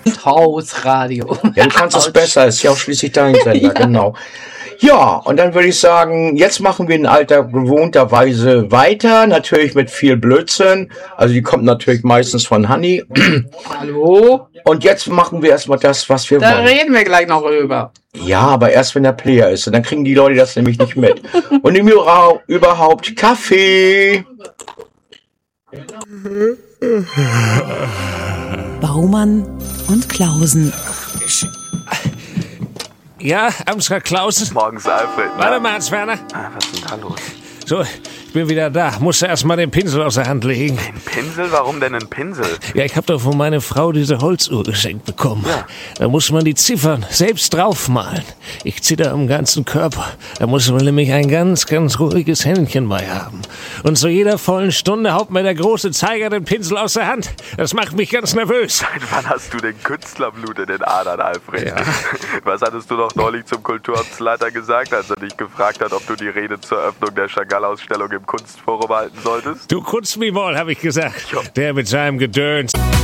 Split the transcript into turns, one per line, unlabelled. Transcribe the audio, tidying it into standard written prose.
Hausradio.
Ja, du kannst es besser, ist ja auch schließlich dein Sender,
Ja.
genau. Ja, und dann würde ich sagen, jetzt machen wir in alter gewohnterweise weiter, natürlich mit viel Blödsinn. Also die kommt natürlich meistens von Hanni.
Hallo?
Und jetzt machen wir erstmal das, was wir
Da
wollen.
reden wir gleich noch drüber.
Ja, aber erst wenn der Player ist. Und dann kriegen die Leute das nämlich nicht mit. Und überhaupt Kaffee.
Baumann und Klausen.
Ja, Amsler Klausen.
Morgens, Alfred.
Warte mal, Hans-Werner.
Was ist denn da los?
So, ich bin wieder da. Musste erst mal den Pinsel aus der Hand legen.
Ein Pinsel? Warum denn ein Pinsel?
Ja, ich habe doch von meiner Frau diese Holzuhr geschenkt bekommen.
Ja.
Da muss man die Ziffern selbst draufmalen. Ich zitter am ganzen Körper. Da muss man nämlich ein ganz, ganz ruhiges Händchen bei haben. Und zu jeder vollen Stunde haut mir der große Zeiger den Pinsel aus der Hand. Das macht mich ganz nervös.
Seit wann hast du den Künstlerblut in den Adern, Alfred?
Ja.
Was hattest du doch neulich zum Kulturamtsleiter gesagt, als er dich gefragt hat, ob du die Rede zur Eröffnung der Chagall-Ausstellung im Kunstforum halten solltest?
Du kunst mich wohl, habe ich gesagt.
Ja.
Der mit seinem Gedöns.